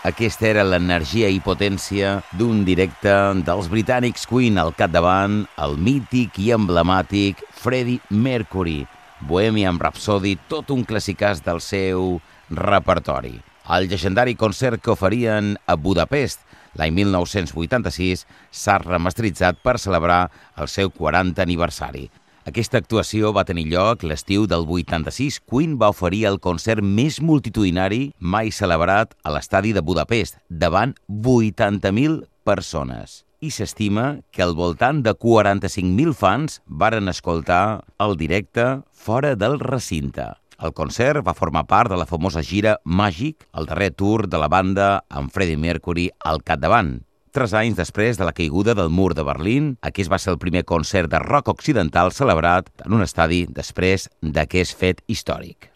Aquesta era l'energia i potència d'un directe dels britànics Queen, al capdavant el mític i emblemàtic Freddie Mercury. Bohemian Rhapsody, tot un classicàs del seu repertori. El llegendari concert que oferien a Budapest l'any 1986 s'ha remasteritzat per celebrar el seu 40 aniversari. Aquesta actuació va tenir lloc l'estiu del 86. Queen va oferir el concert més multitudinari mai celebrat a l'estadi de Budapest, davant 80.000 persones. I s'estima que al voltant de 45.000 fans varen escoltar el directe fora del recinte. El concert va formar part de la famosa gira Magic, el darrer tour de la banda amb Freddie Mercury al capdavant. 3 anys després de la caiguda del mur de Berlín, aquest va ser el primer concert de rock occidental celebrat en un estadi després d'aquest fet històric.